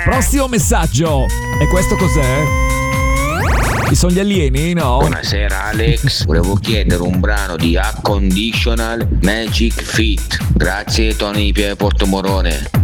Prossimo messaggio. E questo cos'è? Ci sono gli alieni? No. Buonasera Alex, volevo chiedere un brano di Unconditional Magic Fit. Grazie Tony Pier Portomorone.